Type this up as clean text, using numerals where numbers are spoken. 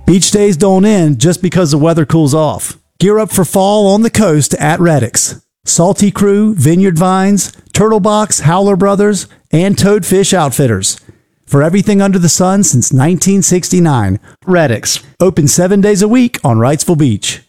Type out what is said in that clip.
Beach days don't end just because the weather cools off. Gear up for fall on the coast at Reddix. Salty Crew, Vineyard Vines, Turtle Box, Howler Brothers, and Toadfish Outfitters. For everything under the sun since 1969, Reddix. Open 7 days a week on Wrightsville Beach.